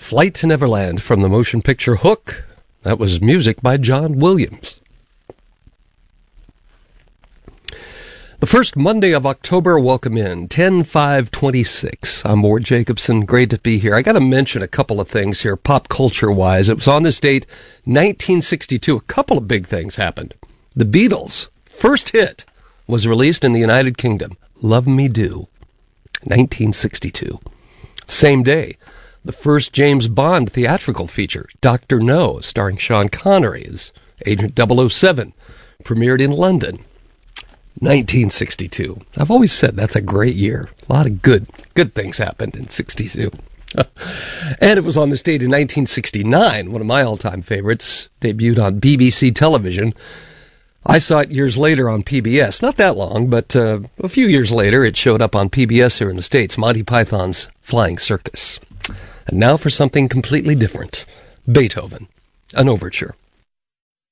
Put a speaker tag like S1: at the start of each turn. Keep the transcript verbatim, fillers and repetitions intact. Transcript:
S1: Flight to Neverland from the motion picture Hook. That was music by John Williams. The first Monday of October, welcome in, ten five twenty-six. I'm Ward Jacobson. Great to be here. I got to mention a couple of things here, pop culture-wise. It was on this date, nineteen sixty-two. A couple of big things happened. The Beatles' first hit was released in the United Kingdom, Love Me Do, nineteen sixty-two. Same day, the first James Bond theatrical feature, Doctor No, starring Sean Connery as Agent double oh seven, premiered in London. nineteen sixty-two. I've always said that's a great year. A lot of good, good things happened in sixty-two. And it was on this date in nineteen sixty-nine, one of my all-time favorites, debuted on B B C television. I saw it years later on P B S. Not that long, but uh, a few years later, it showed up on P B S here in the States, Monty Python's Flying Circus. And now for something completely different. Beethoven, an overture.